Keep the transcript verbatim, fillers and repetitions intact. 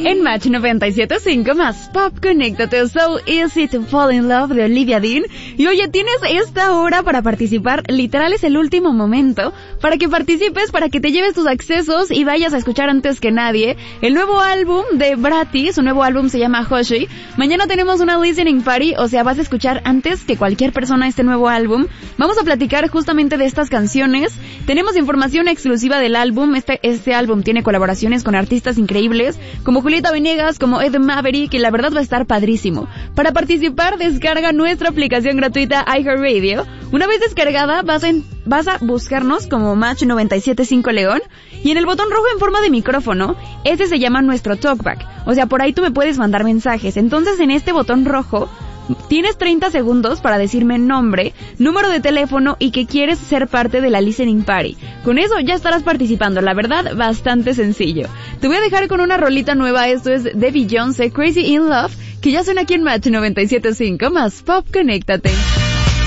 En Match noventa y siete punto cinco más Pop, conéctate. So Easy to Fall in Love de Olivia Dean. Y oye, tienes esta hora para participar. Literal es el último momento para que participes, para que te lleves tus accesos y vayas a escuchar antes que nadie el nuevo álbum de Bratty. Su nuevo álbum se llama Hoshi. Mañana tenemos una listening party, o sea, vas a escuchar antes que cualquier persona este nuevo álbum. Vamos a platicar justamente de estas canciones. Tenemos información exclusiva del álbum. Este, este álbum tiene colaboraciones con artistas increíbles como Julieta Venegas, como Ed Maverick, y la verdad va a estar padrísimo. Para participar, descarga nuestra aplicación gratuita iHeartRadio. Una vez descargada, vas a, en, vas a buscarnos como Match noventa y siete punto cinco León, y en el botón rojo en forma de micrófono, ese se llama nuestro talkback. O sea, por ahí tú me puedes mandar mensajes. Entonces, en este botón rojo, tienes treinta segundos para decirme nombre, número de teléfono y que quieres ser parte de la listening party. Con eso ya estarás participando, la verdad, bastante sencillo. Te voy a dejar con una rolita nueva, esto es de Beyoncé, Crazy in Love, que ya suena aquí en Match noventa y siete punto cinco más Pop, conéctate.